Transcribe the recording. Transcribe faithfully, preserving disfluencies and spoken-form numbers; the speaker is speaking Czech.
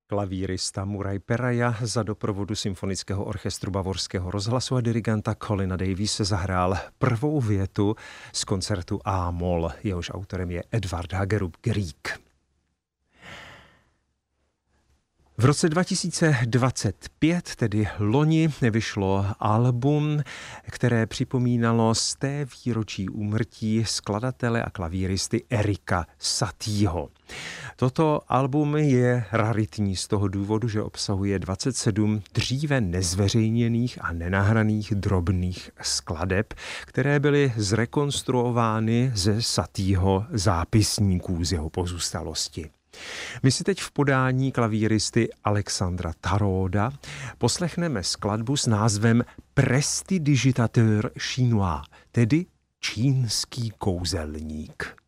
Klavírista Muraj Peraja za doprovodu Symfonického orchestru Bavorského rozhlasu a dirigenta Colina Daviese zahrál prvou větu z koncertu A-moll. Jehož autorem je Edvard Hagerup Grieg. V roce dva tisíce dvacet pět, tedy loni, vyšlo album, které připomínalo sté výročí úmrtí skladatele a klavíristy Erika Satieho. Toto album je raritní z toho důvodu, že obsahuje dvacet sedm dříve nezveřejněných a nenahraných drobných skladeb, které byly zrekonstruovány ze Satieho zápisníků z jeho pozůstalosti. My si teď v podání klavíristy Alexandra Taroda poslechneme skladbu s názvem Prestidigitateur chinois, tedy čínský kouzelník.